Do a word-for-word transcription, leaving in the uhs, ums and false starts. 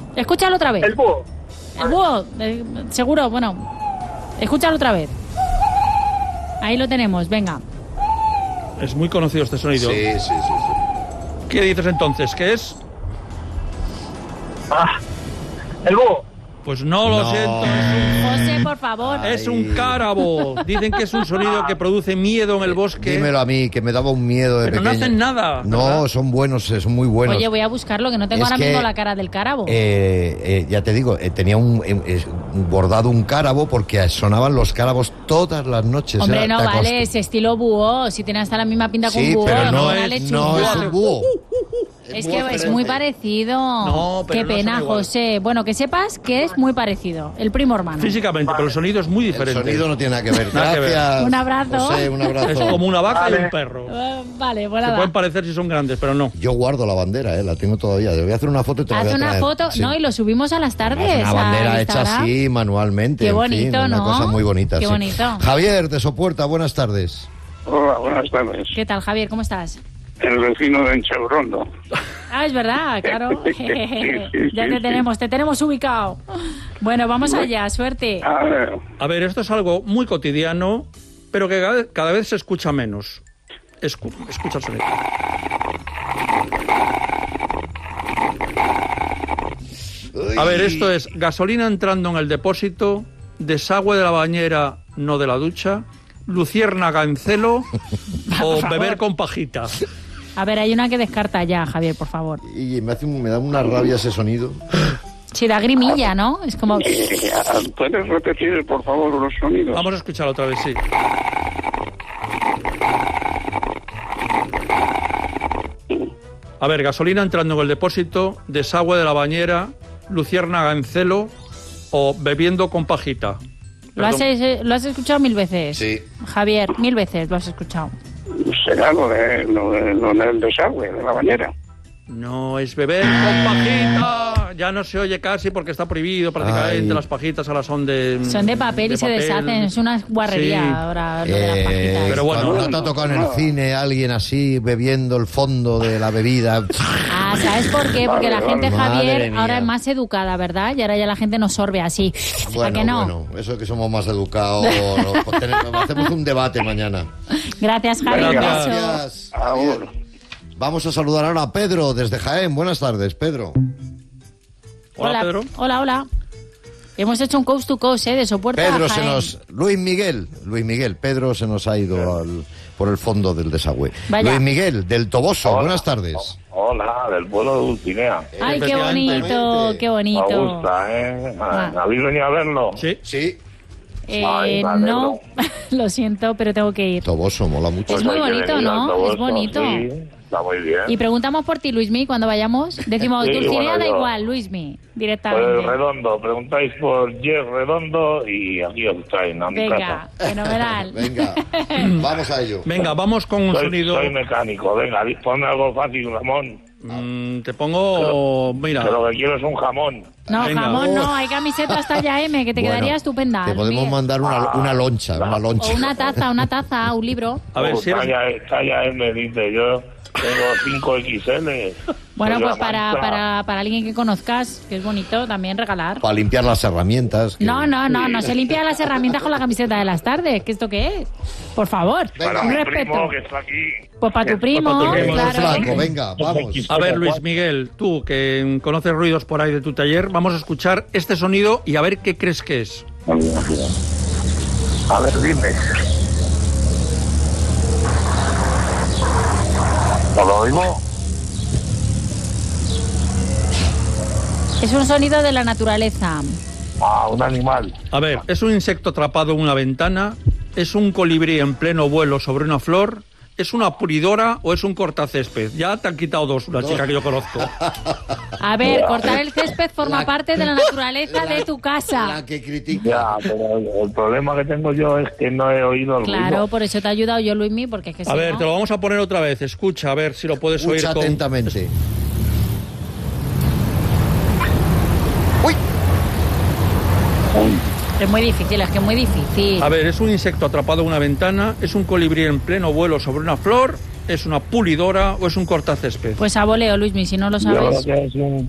Escúchalo otra vez. El búho. El búho, eh, seguro, bueno. Escúchalo otra vez. Ahí lo tenemos, venga. Es muy conocido este sonido. Sí, sí, sí, sí. ¿Qué dices entonces? ¿Qué es? Ah, el búho. Pues no lo No. siento. Es José, por favor. un, es un cárabo. Dicen que es un sonido que produce miedo en el bosque. Dímelo a mí, que me daba un miedo de Pero pequeño. no hacen nada. No, ¿verdad? son buenos, son muy buenos. Oye, voy a buscarlo, que no tengo Es ahora que, mismo la cara del cárabo. Eh, eh, ya te digo, eh, tenía un, eh, eh, bordado un cárabo porque sonaban los cárabos todas las noches. Hombre, Era- no te vale, acost- es estilo búho. Si tiene hasta la misma pinta con Sí, búho, pero no, vale, es, chungo. no es un búho. Es búho que es diferente. muy parecido. No, pero Qué no pena, son igual. José. Bueno, que sepas que es muy parecido. El primo hermano. Físicamente, pero el sonido es muy El diferente. sonido no tiene nada que ver. Nada que ver. Gracias. Un abrazo. José, un abrazo. Es como una vaca y Vale. un perro. Eh, vale, Se bueno, pueden nada. parecer si son grandes, pero no. Yo guardo la bandera, eh, la tengo todavía. Te voy a hacer una foto y te la Haz voy a una traer. foto, Sí. no, y lo subimos a las tardes. Una bandera a hecha Instagram. así, manualmente. Qué en bonito, fin, una ¿no? cosa muy bonita. Qué sí. bonito. Javier, de Sopuerta, buenas tardes. Hola, buenas tardes. ¿Qué tal, Javier? ¿Cómo estás? El vecino de Enchebrondo. Ah, es verdad, claro. Sí, sí, Ya sí, te sí. tenemos, te tenemos ubicado. Bueno, vamos allá, suerte. A ver, A ver, esto es algo muy cotidiano, pero que cada vez, cada vez se escucha menos. Escu- escucha el sonido. A ver, esto es gasolina entrando en el depósito, desagüe de la bañera, no de la ducha, luciérnaga en celo o beber con pajita. A ver, hay una que descarta ya, Javier, por favor. Y me, hace un- me da una rabia ese sonido. Sí, da grimilla, ¿no? Es como... eh, ¿puedes repetir, por favor, los sonidos? Vamos a escucharlo otra vez, sí. A ver, gasolina entrando en el depósito, desagüe de la bañera, luciérnaga en celo o bebiendo con pajita. Lo has, eh, lo has escuchado mil veces. Sí. Javier, mil veces lo has escuchado. Será lo, de, lo, de, lo del desagüe, de la bañera. No, es beber con pajita. Ya no se oye casi porque está prohibido prácticamente. Ay. Las pajitas ahora son de... Son de papel y se papel. deshacen. Es una guarrería Sí. ahora lo de las Eh, pajitas. Pero bueno. cuando no te ha tocado en el cine alguien así bebiendo el fondo de la bebida. Ah, ¿sabes por qué? Porque la Vale, gente, vale. Javier, Madre mía. ahora es más educada, ¿verdad? Y ahora ya la gente no sorbe así. ¿A Bueno, que no? bueno, eso que somos más educados. no, pues tenemos- hacemos un debate mañana. Gracias, Javier. un Gracias. beso. Gracias. Ahora. Vamos a saludar ahora a Pedro desde Jaén. Buenas tardes, Pedro. Hola, Pedro. Hola, hola. Hemos hecho un coast to coast, ¿eh? De Sopuerta Pedro a se Jaén. nos... Luis Miguel. Luis Miguel. Pedro se nos ha ido al- por el fondo del desagüe. Vaya. Luis Miguel, del Toboso. Hola. Buenas tardes. Hola, del pueblo de Dulcinea. Ay, qué Efectivamente. bonito, qué Me bonito. gusta, ¿eh? Ah. ¿Habéis venido a verlo? Sí. Sí. Eh, Ay, vale, no, lo siento, pero tengo que ir. Toboso, mola mucho. Es muy hay que bonito, venir ¿no? al Toboso, Es bonito. Sí, está muy bien. Y preguntamos por ti, Luismi, cuando vayamos. Decimos, Sí, Dulcinea bueno, da yo- igual, Luismi, Por directamente. el Redondo, preguntáis por Yes Redondo y aquí os traen a mi Venga, casa. fenomenal. Venga, vamos a ello. Venga, vamos con un Soy, sonido... soy mecánico, venga, di- ponme algo fácil, Ramón. Mm, te pongo... Mira, Que lo que quiero es un jamón. No, Venga. jamón no, hay camisetas talla M, que te Bueno, quedaría estupenda. Te podemos Miguel. mandar una, una loncha, una O loncha. una taza, una taza, un libro. a ver, Uh, si eres... talla, talla M, dice yo. Tengo cinco equis ele. Bueno, Soy pues una para, mancha. para, para alguien que conozcas, que es bonito también regalar. Para limpiar las herramientas. que- No, no, no, no se limpia las herramientas con la camiseta de las tardes. ¿Qué esto qué es? Por favor, Para un mi respeto. primo que está aquí. Pues para tu primo, Para tu primo, Venga, claro. flaco, venga, vamos. A ver, Luis Miguel, tú que conoces ruidos por ahí de tu taller, vamos a escuchar este sonido y a ver qué crees que es. A ver, dime. ¿No lo oigo? Es un sonido de la naturaleza. Ah, un animal. A ver, ¿es un insecto atrapado en una ventana? ¿Es un colibrí en pleno vuelo sobre una flor? ¿Es una pulidora o es un cortacésped? Ya te han quitado dos, una chica que yo conozco. A ver, cortar el césped forma La- parte de la naturaleza La- de tu casa. La que critica. Ya, pero el, el problema que tengo yo es que no he oído el Claro, ruido. por eso te he ayudado yo, Luismi, porque es que A si ver, no- te lo vamos a poner otra vez. Escucha, a ver si lo puedes oír Escucha con... atentamente. ¡Uy! Es muy difícil, es que es muy difícil. A ver, ¿es un insecto atrapado en una ventana? ¿Es un colibrí en pleno vuelo sobre una flor? ¿Es una pulidora o es un cortacésped? Pues a voleo, Luismi, si no lo Yo creo sabes. que es un